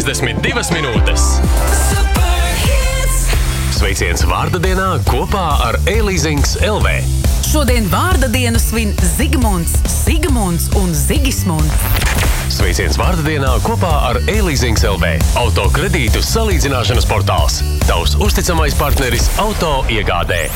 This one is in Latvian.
32 minūtes. Sveiciens vārda dienā kopā ar E-Leasings LV. Šodien vārda dienu svin Zigmunds, Sigmunds un Zigismunds. Sveiciens vārda dienā kopā ar E-Leasings LV. Auto kredītu salīdzināšanas portāls. Tavs uzticamais partneris auto iegādē.